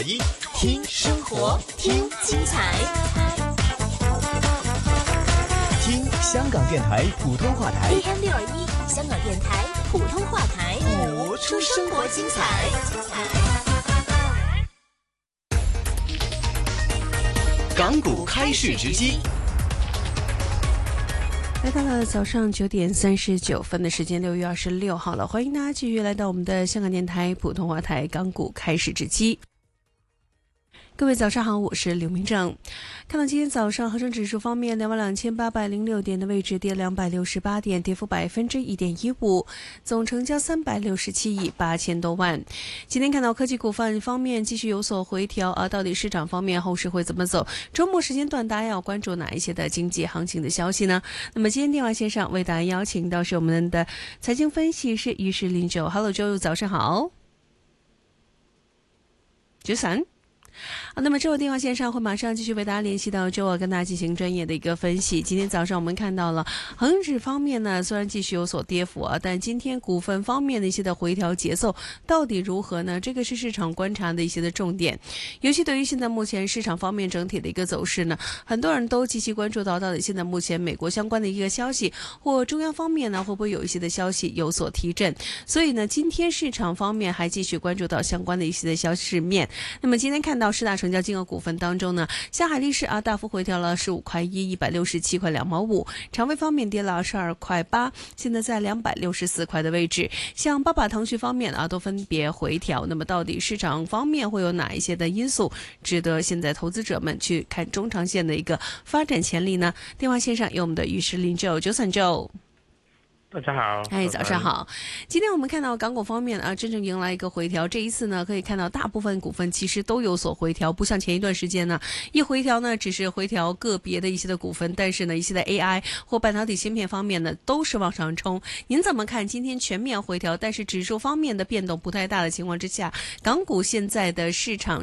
1，听生活，听精彩，听香港电台普通话台 AM621，香港电台普通话台， 活出生活精彩。港股开市直击。 来到了早上9点39分的时间，6月26号了，欢迎大家继续来到我们的香港电台普通话台港股开市直击。各位早上好，我是刘明正。看到今天早上恒生指数方面，22806点的位置跌268点，跌幅1.15%，总成交367亿8000多万。今天看到科技股份方面继续有所回调，到底市场方面后市会怎么走？周末时间段大家要关注哪一些的经济行情的消息呢？那么今天电话线上为大家邀请到是我们的财经分析师于是林九 ，Hello 周，早上好。93那么这位电话线上会马上继续为大家联系到周二，跟大家进行专业的一个分析。今天早上我们看到了恒生指方面呢，虽然继续有所跌幅但今天股份方面的一些的回调节奏到底如何呢？这个是市场观察的一些的重点。尤其对于现在目前市场方面整体的一个走势呢，很多人都积极关注到底现在目前美国相关的一个消息，或中央方面呢会不会有一些的消息有所提振。所以呢，今天市场方面还继续关注到相关的一些的消息面。那么今天看到四大成交金额股份当中呢，像海力士大幅回调了15块1 167块2毛5，长威方面跌了22块8，现在在264块的位置。像爸爸腾讯方面都分别回调。那么到底市场方面会有哪一些的因素值得现在投资者们去看中长线的一个发展潜力呢？电话线上有我们的于是林周939周。 大家好， 早上好。今天我们看到港股方面真正迎来一个回调。这一次呢，可以看到大部分股份其实都有所回调，不像前一段时间呢，一回调呢只是回调个别的一些的股份，但是呢，一些的 AI 或半导体芯片方面呢都是往上冲。您怎么看今天全面回调，但是指数方面的变动不太大的情况之下，港股现在的市场